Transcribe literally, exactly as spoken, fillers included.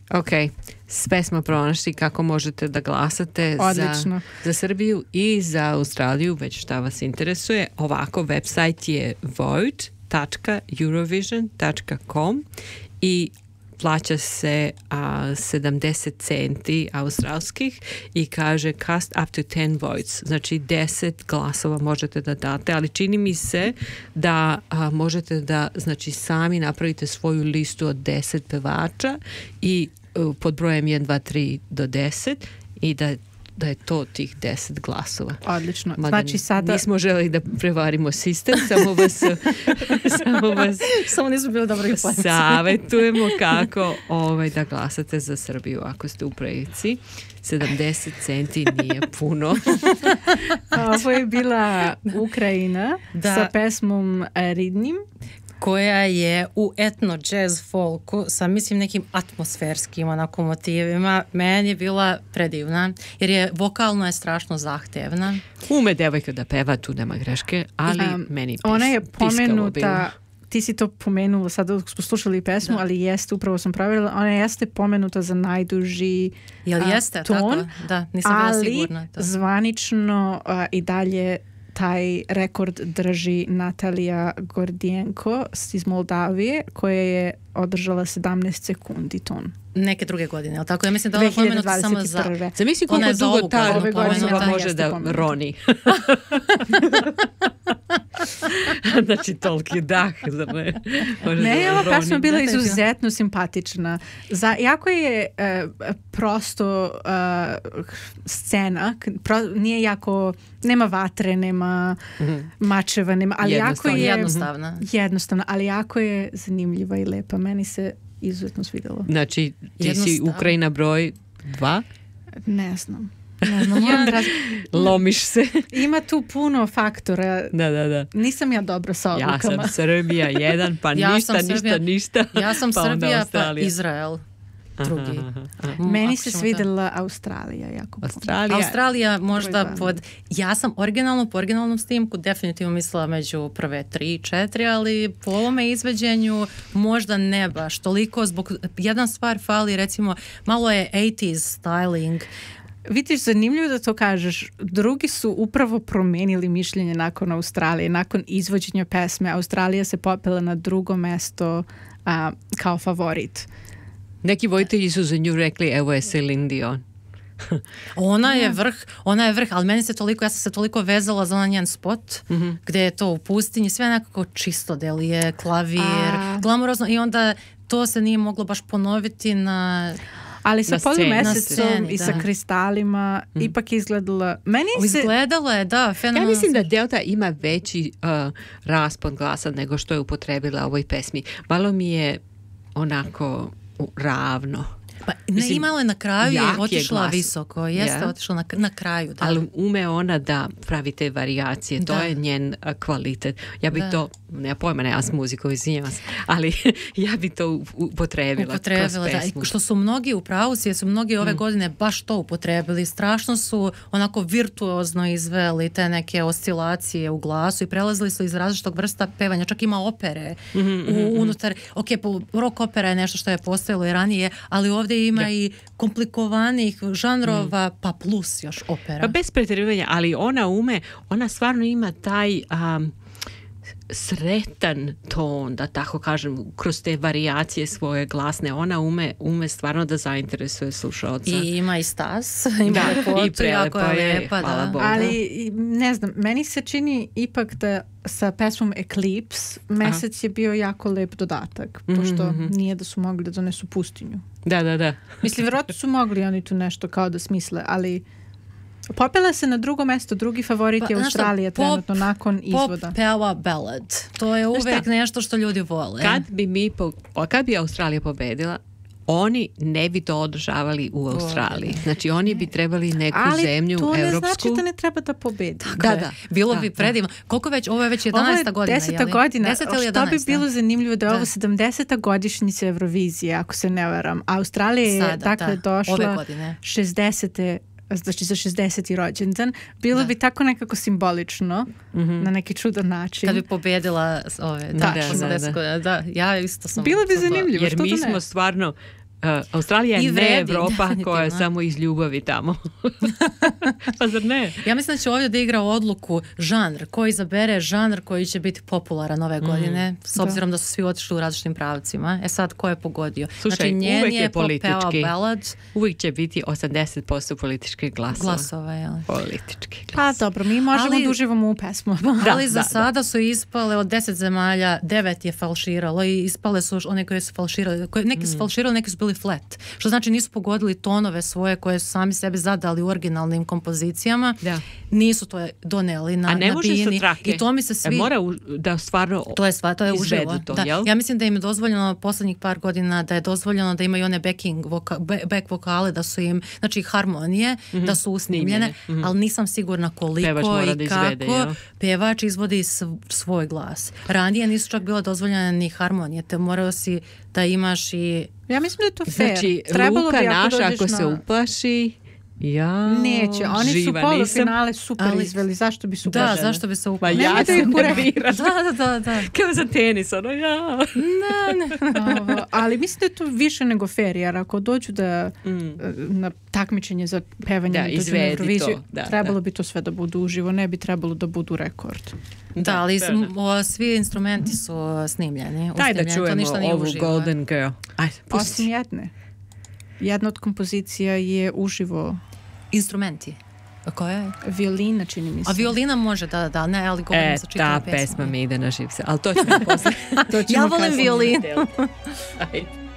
Ok, sve smo pronašli kako možete da glasate za, za Srbiju i za Australiju, već šta vas interesuje. Ovako, website je vote dot eurovision dot com i plaća se a, sedamdeset centi australskih i kaže cast up to ten votes, znači deset glasova možete da date, ali čini mi se da a, možete da znači sami napravite svoju listu od deset pevača i a, pod brojem jedan, dva, tri do deset i da da je to tih deset glasova. Odlično. Mada znači sada... nismo želi da prevarimo sistem, samo vas samo vas samo nismo bili dobro savjetujemo kako ovaj, da glasate za Srbiju ako ste u prilici. sedamdeset centi nije puno. Ovo je bila Ukrajina da. Sa pesmom Ridnim, koja je u etno jazz folku sa mislim nekim atmosferskim onako motivima. Meni je bila predivna jer je vokalno je strašno zahtevna. Ume devojka da peva, tu nema greške, ali um, meni pis, ona je pomenuta, ti si to pomenula sad dok smo slušali pesmu, da. Ali jeste, upravo sam pravila, ona jeste pomenuta za najduži Jel jeste, a, ton, tako? Da, nisam bila sigurna. Ali zvanično a, i dalje taj rekord drži Natalija Gordijenko iz Moldavije, koja je održala sedamnaest sekundi ton. Neke druge godine, ali tako? Ja mislim da je ovo pomenuta samo za... Zamisli koliko dugo ta osoba može da pomenuta. Roni. Znači, toliki dah. Ne, ne ova pesma bila izuzetno simpatična. Za, jako je uh, prosto uh, scena, pro, nije jako, nema vatre, nema mm-hmm. mačeva, nema, ali jako je... Jednostavna. Jednostavna, ali jako je zanimljiva i lepa. Meni se izuzetno svidjelo. Znači, ti si Ukrajina broj dva? Ne znam. Ne znam, raz... Lomiš se. Ima tu puno faktora. Da, da, da. Nisam ja dobra sa odlukama. Ja sam Srbija jedan, pa ja ništa, ništa, Srbija, ništa. Ja sam pa Srbija, pa Izrael. Drugi. Aha, aha, aha. Meni se svidjela Australija jako Australija, Australija možda pod... Ja sam originalno, po originalnom snimku definitivno mislila među prve tri i četiri, ali po ovome izveđenju možda ne baš toliko. Zbog jedna stvar fali, recimo, malo je osamdeset styling. Vidiš, zanimljivo da to kažeš. Drugi su upravo promenili mišljenje nakon Australije. Nakon izvođenja pesme Australija se popela na drugo mesto a, kao favorit. Neki vojitelji su za nju rekli, evo je Celine Dion. Ona je vrh, ona je vrh, ali meni se toliko, ja sam se toliko vezala za onaj njen spot, mm-hmm. gdje je to u pustinji, sve nekako čisto delije, klavir, A... glamurozno i onda to se nije moglo baš ponoviti na... Ali sa polumesecom i da. Sa kristalima mm. ipak izgledala... Meni se... Izgledala je, da, fenomenalno. Ja mislim da Delta ima veći uh, raspon glasa nego što je upotrebila ovoj pesmi. Malo mi je onako ravno. Pa ne, mislim, imala je na kraju, je otišla je visoko, jeste yeah. otišla na, na kraju. Da. Ali ume ona da pravi te varijacije, to da. Je njen uh, kvalitet. Ja bih da. To, ne pojma, ne, ja s muzikom, izvinjam se, ali ja bi to upotrebila, upotrebila kroz pesmu. Da. Što su mnogi u pravu, su mnogi ove mm. godine baš to upotrebili. Strašno su onako virtuozno izveli te neke oscilacije u glasu i prelazili su iz različitog vrsta pevanja. Čak ima opere mm-hmm, u, unutar, ok, rock opera je nešto što je postojalo i ranije, ali ovdje ima da. I komplikovanih žanrova, mm. pa plus još opera. Pa bez pretjerivanja, ali ona ume, ona stvarno ima taj um, sretan ton, da tako kažem, kroz te varijacije svoje glasne. Ona ume, ume stvarno da zainteresuje slušalca. I ima i stas, ima da, lepotu, i prelepo je, lepa, hvala da. Bogu. Ali, ne znam, meni se čini ipak da sa pesmom Eclipse mesec Aha. Je bio jako lep dodatak, mm-hmm. pošto nije da su mogli da donesu pustinju. Da, da, da. Mislim, vjerojatno su mogli oni tu nešto kao da smisle, ali popela se na drugo mesto, drugi favorit pa, je Australija trenutno nakon izvoda. Pop peva ballad. To je uvek nešto što ljudi vole. Kad bi, mi po, kad bi Australija pobedila, oni ne bi to održavali u Australiji. Znači, oni bi trebali neku ali zemlju evropsku. Ali to ne znači da ne treba da pobedi. Da, da. Bilo da, bi predivno. Koliko već? Ovo je već jedanaesta godina. Ovo je deseta godina. Što bi bilo zanimljivo da je ovo sedamdeseta godišnjica Eurovizije, ako se ne varam. Australija je Sada, dakle da. Došla šezdesete znači za šezdeseti rođendan. Bilo da. Bi tako nekako simbolično, mm-hmm. na neki čudan način. Kad bi pobjedila ove, da, da, da, da. da, ja isto sam... Bilo bi zanimljivo. Jer mi smo stvarno Uh, Australija je ne Evropa koja je samo iz ljubavi tamo. Pa zar ne? Ja mislim da će ovdje da igra odluku žanr, ko izabere žanr koji će biti popularan ove godine, mm. s obzirom da. da su svi otišli u različitim pravcima. E sad, ko je pogodio? Slušaj, znači, njen uvek je, je politički. Ballad. Uvijek će biti osamdeset posto političkih glasova. Glasova, jel? Politički glasova. Pa dobro, mi možemo ali, da uživamo u pesmu. Da, ali za da, sada da. su ispale od deset zemalja, devet je falširalo i ispale su one koje su falširale. Koje, neki su mm. falširali, neki su bili flat. Što znači nisu pogodili tonove svoje koje su sami sebi zadali u originalnim kompozicijama. Da. Nisu to doneli na, A ne na može bini. Sa trake. I to mi se svi... E, mora u, da stvarno to je, stvar, to je uživo. To, da. jel? Ja mislim da im je dozvoljeno posljednjih par godina da je dozvoljeno da imaju one backing voka, back vokale, da su im, znači harmonije, mm-hmm. da su usnimljene, mm-hmm. ali nisam sigurna koliko i kako izvede, pevač izvodi svoj glas. Ranije nisu čak bilo dozvoljene ni harmonije, te morao si da imaš i... Ja mislim da je to fair. Znači, Luka naša ako na... se uplaši, ja, neće, oni živa, su polufinale super ali, izveli, zašto bi su da, požene? zašto bi se uplaši? Ma ja se nerviram. Da, da, da, da. Kao za tenis, ono, ja. Ne, ne. Ovo, ali mislim da je to više nego fair, jer ako dođu da mm. na takmičenje za pevanje, da, izvedi na Euroviziju, da, trebalo da. bi to sve da budu uživo, ne bi trebalo da budu rekord. Da, da ali smo, svi instrumenti su snimljeni. Daj da čujemo ovu uživo. Golden Girl. Ajde, pusti. Osim jedne. Jedna od kompozicija je uživo. Instrumenti. A koja je? Violina, čini mi se. A violina može, da, da, ne, ali govorim e, sa čitavom pesma. E, ta pesma mi ide na živce. Ali to ćemo posle. Ja volim violinu. Ajde.